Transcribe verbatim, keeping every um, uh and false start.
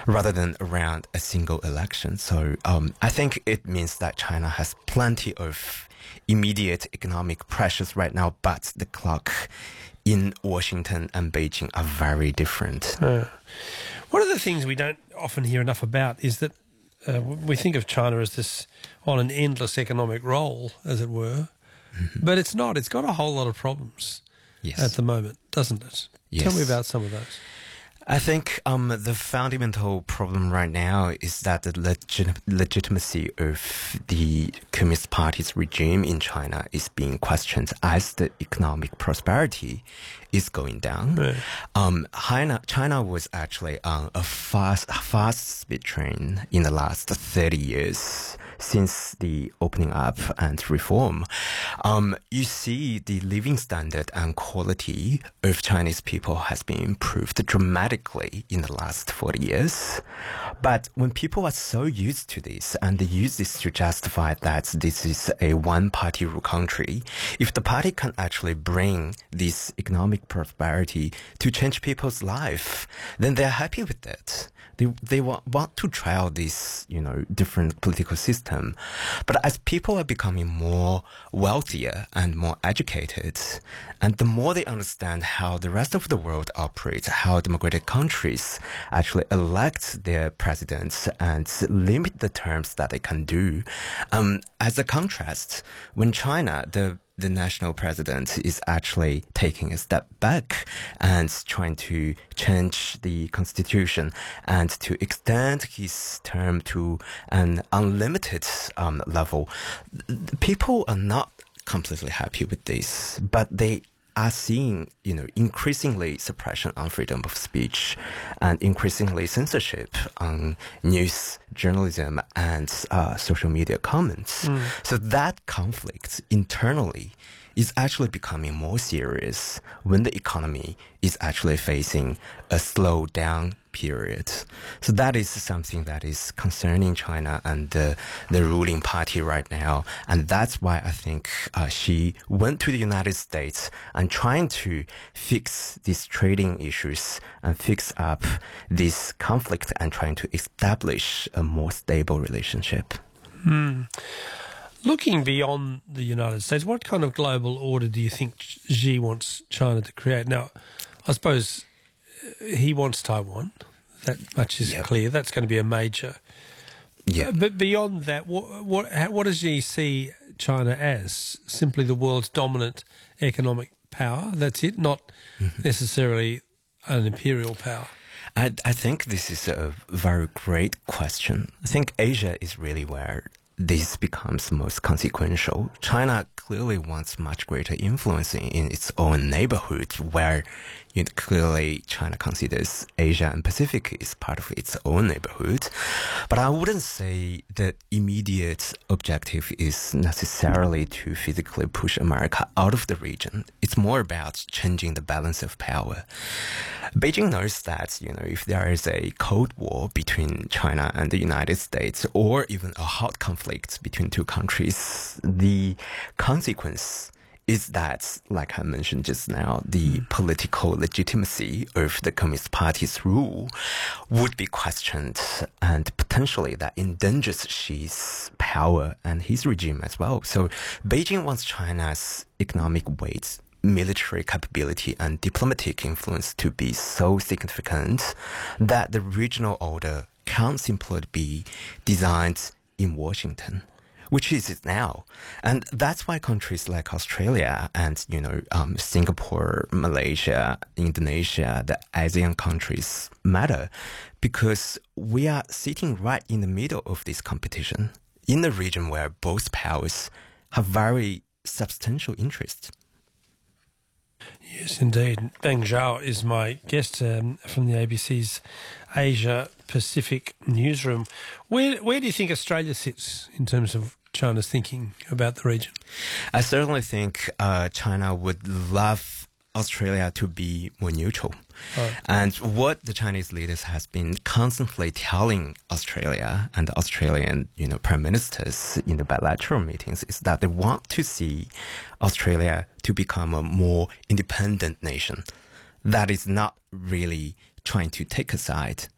rather than around a single election. So um, I think it means that China has plenty of immediate economic pressures right now, but the clock in Washington and Beijing are very different. Uh, one of the things we don't often hear enough about is that uh, we think of China as this on an endless economic roll, as it were, mm-hmm. but it's not. It's got a whole lot of problems yes. at the moment, doesn't it? Yes. Tell me about some of those. I think um, the fundamental problem right now is that the legit- legitimacy of the Communist Party's regime in China is being questioned as the economic prosperity is going down. Right. Um, China, China was actually on a fast, fast speed train in the last thirty years since the opening up and reform. Um, you see the living standard and quality of Chinese people has been improved dramatically in the last forty years. But when people are so used to this and they use this to justify that this is a one-party rule country, if the party can actually bring this economic prosperity to change people's life, then they're happy with it. They they want, want to try out this, you know, different political system. But as people are becoming more wealthier and more educated, and the more they understand how the rest of the world operates, how democratic countries actually elect their presidents and limit the terms that they can do. Um, as a contrast, when China, the the national president is actually taking a step back and trying to change the constitution and to extend his term to an unlimited um, level. People are not completely happy with this, but they are seeing, you know, increasingly suppression on freedom of speech and increasingly censorship on news journalism and uh, social media comments. Mm. So that conflict internally is actually becoming more serious when the economy is actually facing a slowdown period. So that is something that is concerning China and the, the ruling party right now. And that's why I think uh, she went to the United States and trying to fix these trading issues and fix up this conflict and trying to establish a more stable relationship. Hmm. Looking beyond the United States, what kind of global order do you think Xi wants China to create? Now, I suppose he wants Taiwan. That much is yep. clear. That's going to be a major. Yeah. But beyond that, what what how, what does Xi see China as? Simply the world's dominant economic power? That's it, not mm-hmm. necessarily an imperial power. I, I think this is a very great question. I think Asia is really where this becomes most consequential. China clearly wants much greater influence in, in its own neighborhood, where you know, clearly China considers Asia and Pacific is part of its own neighborhood. But I wouldn't say the immediate objective is necessarily to physically push America out of the region. It's more about changing the balance of power. Beijing knows that, you know, if there is a Cold War between China and the United States, or even a hot conflict between two countries, the consequence is that, like I mentioned just now, the mm. political legitimacy of the Communist Party's rule would be questioned, and potentially that endangers Xi's power and his regime as well. So Beijing wants China's economic weight, military capability and diplomatic influence to be so significant that the regional order can't simply be designed in Washington, which is it now. And that's why countries like Australia and, you know, um, Singapore, Malaysia, Indonesia, the ASEAN countries matter, because we are sitting right in the middle of this competition in a region where both powers have very substantial interests. Yes, indeed. Beng Zhao is my guest um, from the A B C's Asia Pacific newsroom. Where where do you think Australia sits in terms of China's thinking about the region? I certainly think uh, China would love Australia to be more neutral. Oh. And what the Chinese leaders has been constantly telling Australia and the Australian, you know, prime ministers in the bilateral meetings is that they want to see Australia to become a more independent nation that is not really trying to take a side